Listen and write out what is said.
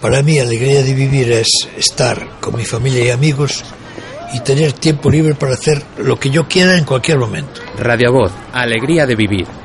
Para mí, alegría de vivir es estar con mi familia y amigos y tener tiempo libre para hacer lo que yo quiera en cualquier momento. Radio Voz, alegría de vivir.